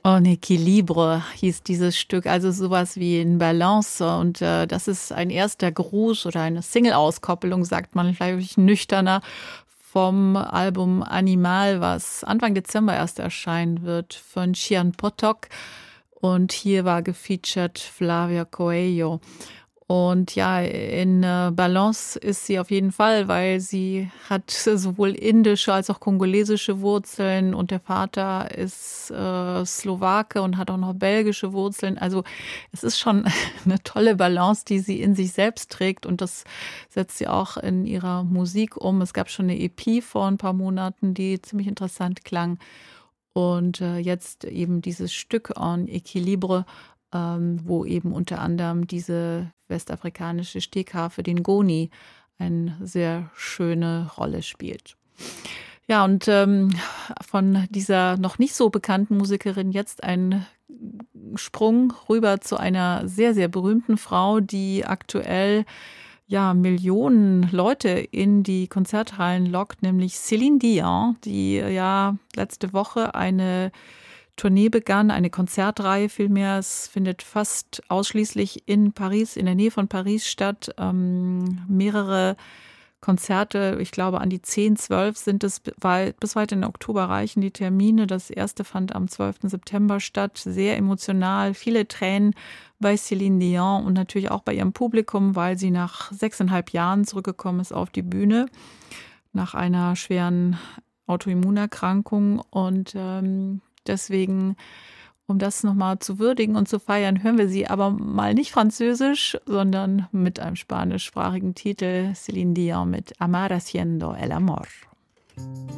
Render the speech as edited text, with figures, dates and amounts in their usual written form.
En Equilibre hieß dieses Stück, also sowas wie in Balance. Und das ist ein erster Gruß oder eine Single-Auskopplung, sagt man vielleicht nüchterner, vom Album Animal, was Anfang Dezember erst erscheinen wird, von Cian Potok. Und hier war gefeatured Flavia Coelho. Und ja, in Balance ist sie auf jeden Fall, weil sie hat sowohl indische als auch kongolesische Wurzeln und der Vater ist Slowake und hat auch noch belgische Wurzeln. Also es ist schon eine tolle Balance, die sie in sich selbst trägt und das setzt sie auch in ihrer Musik um. Es gab schon eine EP vor ein paar Monaten, die ziemlich interessant klang. Und jetzt eben dieses Stück En Equilibre, wo eben unter anderem diese westafrikanische Stegharfe, den Ngoni, eine sehr schöne Rolle spielt. Ja, und von dieser noch nicht so bekannten Musikerin jetzt ein Sprung rüber zu einer sehr, sehr berühmten Frau, die aktuell ja Millionen Leute in die Konzerthallen lockt, nämlich Céline Dion, die ja letzte Woche eine Tournee begann, eine Konzertreihe vielmehr. Es findet fast ausschließlich in Paris, in der Nähe von Paris statt. Mehrere Konzerte, ich glaube an die 10, 12 sind es, weil bis weit in den Oktober reichen die Termine. Das erste fand am 12. September statt, sehr emotional, viele Tränen bei Céline Dion und natürlich auch bei ihrem Publikum, weil sie nach 6,5 Jahren zurückgekommen ist auf die Bühne, nach einer schweren Autoimmunerkrankung und deswegen, um das nochmal zu würdigen und zu feiern, hören wir sie aber mal nicht französisch, sondern mit einem spanischsprachigen Titel, Céline Dion mit Amar haciendo el amor.